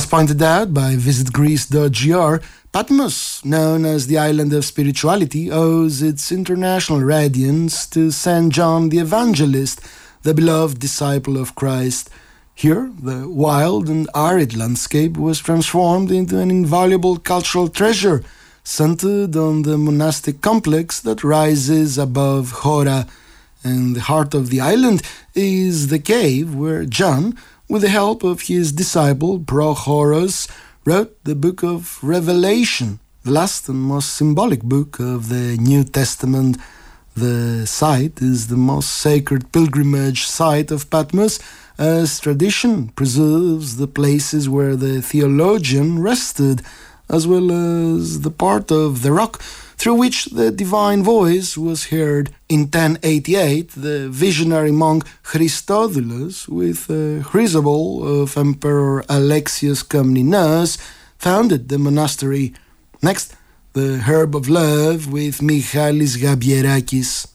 As pointed out by visitgreece.gr, Patmos, known as the island of spirituality, owes its international radiance to St. John the Evangelist, the beloved disciple of Christ. Here, the wild and arid landscape was transformed into an invaluable cultural treasure, centered on the monastic complex that rises above Hora. And the heart of the island is the cave where John, with the help of his disciple Prochorus, wrote the book of Revelation, the last and most symbolic book of the New Testament. The site is the most sacred pilgrimage site of Patmos, as tradition preserves the places where the theologian rested, as well as the part of the rock through which the divine voice was heard. In 1088, the visionary monk Christodulus, with the chrysobal of Emperor Alexius Comnenus, founded the monastery. Next, the Herb of Love with Michalis Gabierakis.